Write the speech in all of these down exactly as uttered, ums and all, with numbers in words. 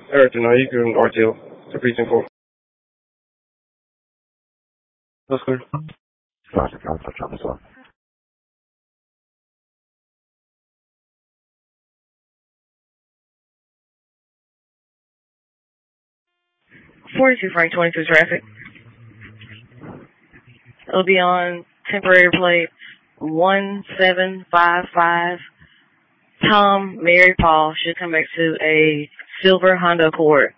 Everything, no, you can R T O to precinct four. That's clear. Sergeant Council, Travis one. forty-two Frank twenty-two traffic. It'll be on temporary plate one seven five five. Tom, Mary, Paul should come back to a silver Honda Accord.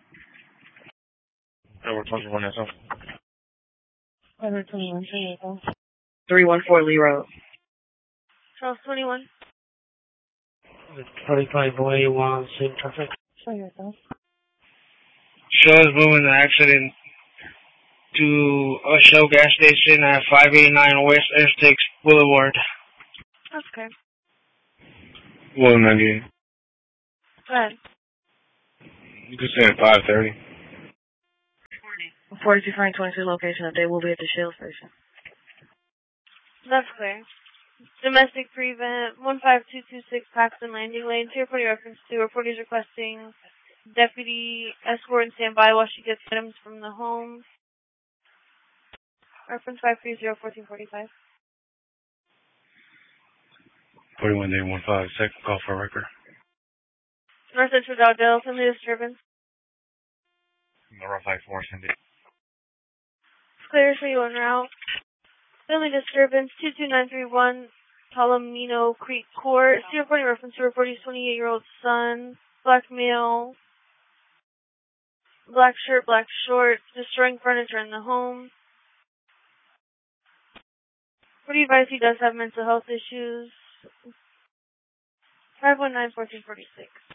Over twenty-one, that's all. Over twenty-one, three one four Lee Road. Charles twenty-one. forty-five oh eight one, same traffic. Show yourself. Show is moving the accident to a Shell gas station at five eighty-nine West Essex Boulevard. That's okay. one ninety-eight. Go ahead. You can say at five thirty. forty-two Frank twenty-two location update will be at the Shell station. That's clear. Domestic prevent one five two two six Paxton Landing Lane. Tier forty reference to report is requesting deputy escort and standby while she gets items from the home. Reference five three zero fourteen forty-five. forty-one day one five, second call for record. North Central Dowdell, family disturbance. Number five four, send it. Clear for you en route. Family disturbance two two nine three one Palomino Creek Court. Zero forty reference to report his twenty-eight-year-old son. Black male. Black shirt, black shorts. Destroying furniture in the home. What do you advise? He does have mental health issues. five one nine fourteen forty-six.